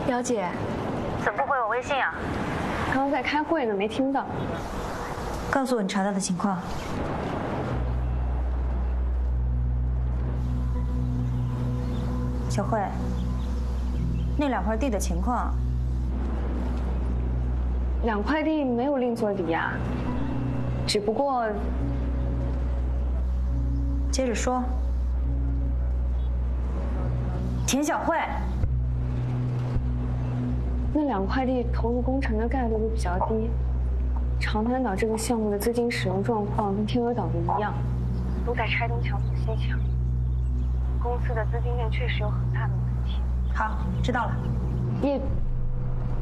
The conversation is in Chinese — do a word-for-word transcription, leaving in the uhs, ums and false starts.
姚姐， 怎么不回我微信啊？ 刚刚在开会呢，没听到。 告诉我你查到的情况。小慧，那两块地的情况。 两块地没有另作抵押，只不过…… 接着说。田小慧。 那两块地投入工程的概率都比较低，长滩岛这个项目的资金使用状况跟天鹅岛的一样，都在拆东墙补西墙，公司的资金链确实有很大的问题。 好，知道了。 也